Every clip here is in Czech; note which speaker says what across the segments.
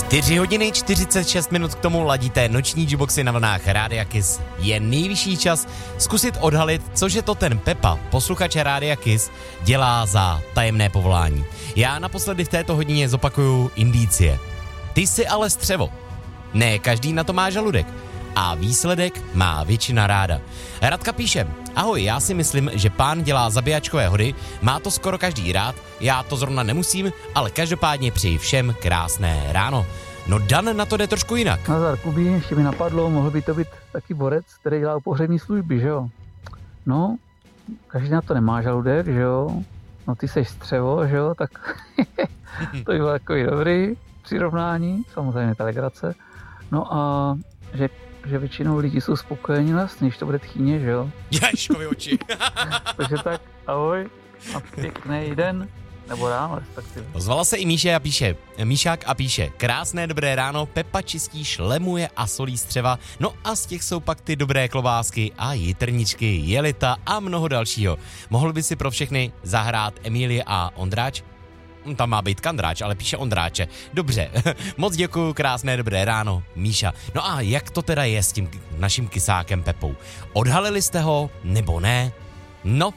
Speaker 1: 4 hodiny 46 minut k tomu ladíte noční jukeboxy na vlnách Rádia Kiss. Je nejvyšší čas zkusit odhalit, což je to ten Pepa, posluchač Rádia Kiss, dělá za tajemné povolání. Já naposledy v této hodině zopakuju indicie. Ty jsi ale střevo. Ne každý na to má žaludek. A výsledek má většina ráda. Radka píše: ahoj, já si myslím, že pán dělá zabijačkové hody, má to skoro každý rád, já to zrovna nemusím, ale každopádně přeji všem krásné ráno. No Dan na to jde trošku jinak.
Speaker 2: Nazar, Kubí, ještě mi napadlo, mohl by to být taky borec, který dělá pohřební služby, že jo? No, každý na to nemá žaludek, že jo? No ty seš střevo, že jo? Tak to by bylo takový dobrý přirovnání, samozřejmě ta legrace. No a že většinou lidi jsou spokojení vlastně, když to bude tchýně, že jo?
Speaker 1: Ježkovi oči.
Speaker 2: Takže tak, ahoj a pěkný den, nebo ráno respektive.
Speaker 1: Ozvala se i Míšák a píše: krásné dobré ráno, Pepa čistí, šlemuje a solí střeva, no a z těch jsou pak ty dobré klobásky a jitrničky, jelita a mnoho dalšího. Mohl by si pro všechny zahrát Emílie a Ondráč? Tam má být Kandráč, ale píše Ondráče. Dobře, moc děkuju, krásné dobré ráno, Míša. No a jak to teda je s tím naším kysákem Pepou? Odhalili jste ho, nebo ne? No.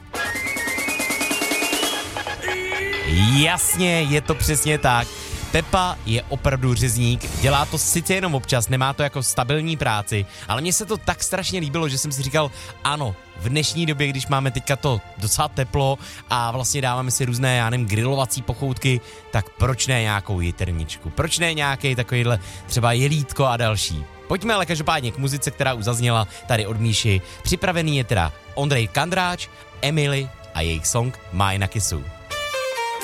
Speaker 1: Jasně, je to přesně tak. Pepa je opravdu řezník, dělá to sice jenom občas, nemá to jako stabilní práci, ale mně se to tak strašně líbilo, že jsem si říkal, ano, v dnešní době, když máme teďka to docela teplo a vlastně dáváme si různé, já nevím, grilovací pochoutky, tak proč ne nějakou jitrničku, proč ne nějaký takovýhle třeba jelítko a další. Pojďme ale každopádně k muzice, která už zazněla tady od Míši. Připravený je teda Ondřej Kandráč, Emily a jejich song Máj na Kissu.